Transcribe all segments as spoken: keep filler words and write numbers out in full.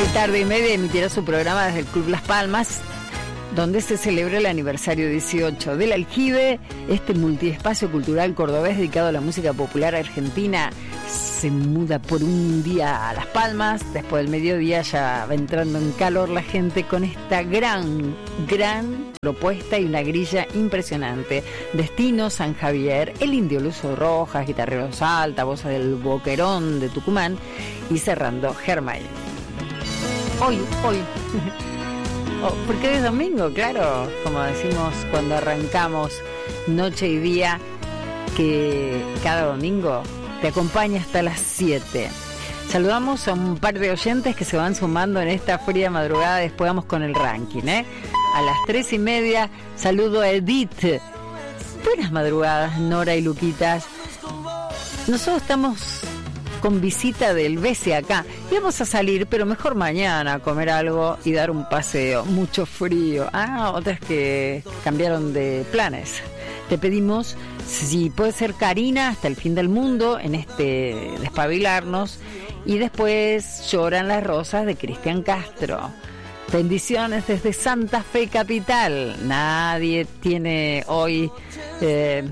Tarde y Media emitirá su programa desde el Club Las Palmas, donde se celebra el aniversario dieciocho del Aljibe, este multiespacio cultural cordobés dedicado a la música popular argentina. Se muda por un día a Las Palmas, después del mediodía ya va entrando en calor la gente con esta gran, gran propuesta y una grilla impresionante. Destino San Javier, el Indio Luzo Rojas, Guitarrero Salta, Voces del Boquerón de Tucumán y cerrando Germain. Hoy, hoy. Oh, porque es domingo, claro, como decimos cuando arrancamos noche y día, que cada domingo te acompaña hasta las siete. Saludamos a un par de oyentes que se van sumando en esta fría madrugada. Después vamos con el ranking, ¿eh? A las tres y media saludo a Edith. Buenas madrugadas, Nora y Luquitas. Nosotros estamos con visita del B C acá. Íbamos a salir, pero mejor mañana a comer algo y dar un paseo. Mucho frío. Ah, otras que cambiaron de planes. Te pedimos si puede ser Karina hasta el fin del mundo en este Despabilarnos. Y después Lloran las rosas de Cristian Castro. Bendiciones desde Santa Fe capital. Nadie tiene hoy eh,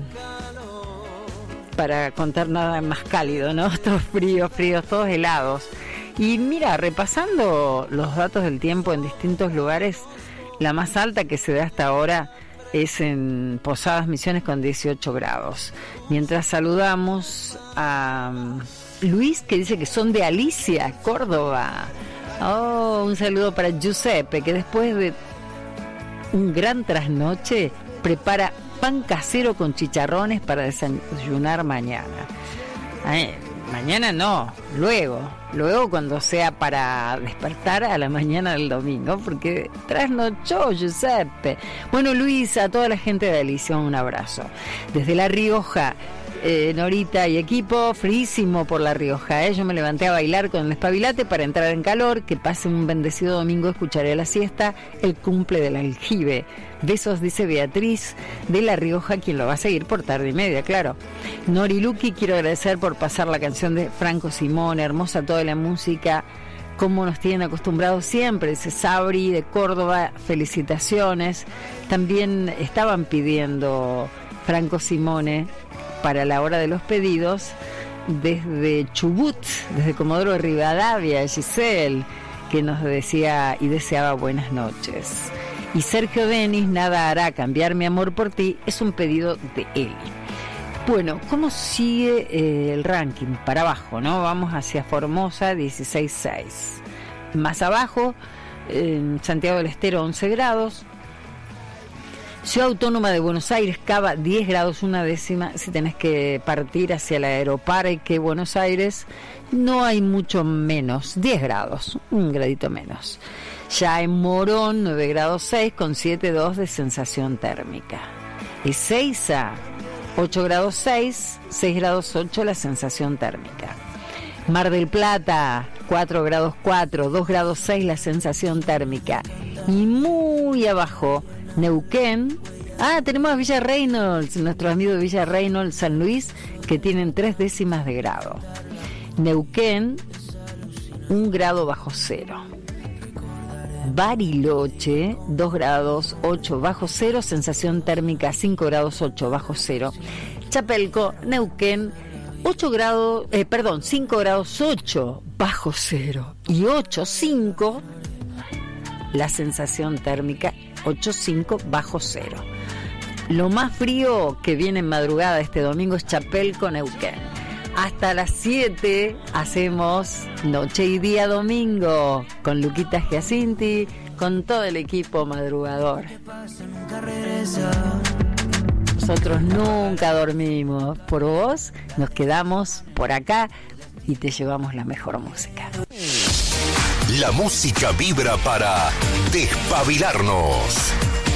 para contar nada más cálido, ¿no? Todos fríos, fríos, todos helados. Y mira, repasando los datos del tiempo en distintos lugares, la más alta que se da hasta ahora es en Posadas Misiones con dieciocho grados. Mientras saludamos a Luis, que dice que son de Alicia, Córdoba. Oh, un saludo para Giuseppe, que después de un gran trasnoche prepara pan casero con chicharrones para desayunar mañana. Ay, mañana no, luego, luego cuando sea para despertar a la mañana del domingo, porque trasnochó Giuseppe. Bueno, Luis, a toda la gente de Alicia, un abrazo. Desde La Rioja, eh, Norita y equipo, fríísimo por La Rioja, ¿eh? Yo me levanté a bailar con el despabilate para entrar en calor. Que pase un bendecido domingo, escucharé la siesta, el cumple del Aljibe. Besos, dice Beatriz de La Rioja, quien lo va a seguir por tarde y media, claro. Nori Luqui, quiero agradecer por pasar la canción de Franco Simone, hermosa toda la música, como nos tienen acostumbrados siempre, dice Sabri de Córdoba, felicitaciones. También estaban pidiendo Franco Simone para la hora de los pedidos desde Chubut, desde Comodoro de Rivadavia, Giselle, que nos decía y deseaba buenas noches. Y Sergio Denis, nada hará cambiar mi amor por ti, es un pedido de Eli. Bueno, ¿cómo sigue eh, el ranking? Para abajo, ¿no? Vamos hacia Formosa, dieciséis seis. Más abajo, en Santiago del Estero, once grados. Ciudad Autónoma de Buenos Aires, Cava, diez grados, una décima. Si tenés que partir hacia el Aeroparque Buenos Aires, no hay mucho menos, diez grados, un gradito menos. Ya en Morón, nueve grados seis, con siete coma dos de sensación térmica. Ezeiza, ocho grados seis, seis grados ocho la sensación térmica. Mar del Plata, cuatro grados cuatro, dos grados seis la sensación térmica. Y muy abajo, Neuquén. Ah, tenemos a Villa Reynolds, nuestros amigos de Villa Reynolds, San Luis, que tienen tres décimas de grado. Neuquén, un grado bajo cero. Bariloche, dos grados ocho bajo cero, sensación térmica cinco grados ocho bajo cero. Chapelco, Neuquén, ocho grados, eh, perdón, cinco grados ocho bajo cero y ocho cinco la sensación térmica, ocho cinco bajo cero. Lo más frío que viene en madrugada este domingo es Chapelco, Neuquén. Hasta las siete hacemos Noche y Día Domingo con Luquita Giacinti, con todo el equipo madrugador. Nosotros nunca dormimos. Por vos nos quedamos por acá y te llevamos la mejor música. La música vibra para despabilarnos.